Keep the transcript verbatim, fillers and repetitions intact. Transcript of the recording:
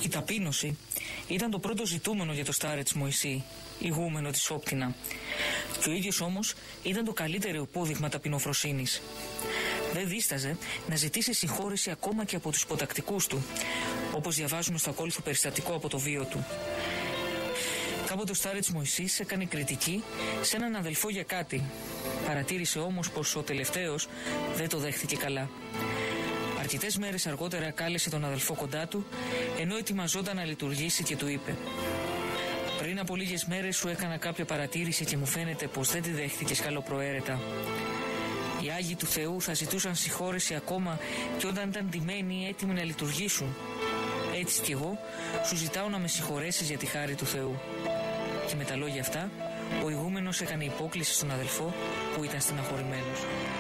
Η ταπείνωση ήταν το πρώτο ζητούμενο για το Στάρετς Μωυσή, ηγούμενο της Όπτινα. Και ο ίδιος όμως ήταν το καλύτερο υπόδειγμα ταπεινοφροσύνης. Δεν δίσταζε να ζητήσει συγχώρεση ακόμα και από τους υποτακτικούς του, όπως διαβάζουμε στο ακόλουθο περιστατικό από το βίο του. Κάποτε ο Στάρετς Μωυσής έκανε κριτική σε έναν αδελφό για κάτι. Παρατήρησε όμως πως ο τελευταίος δεν το δέχτηκε καλά. Αρκετές μέρες αργότερα κάλεσε τον αδελφό κοντά του, ενώ ετοιμαζόταν να λειτουργήσει και του είπε: «Πριν από λίγες μέρες σου έκανα κάποια παρατήρηση και μου φαίνεται πως δεν τη δέχτηκες καλοπροαίρετα. Οι Άγιοι του Θεού θα ζητούσαν συγχώρεση ακόμα και όταν ήταν ντυμένοι έτοιμοι να λειτουργήσουν. Έτσι κι εγώ σου ζητάω να με συγχωρέσεις για τη χάρη του Θεού». Και με τα λόγια αυτά, ο ηγούμενος έκανε υπόκληση στον αδελφό που ήταν στεναχωρημένος.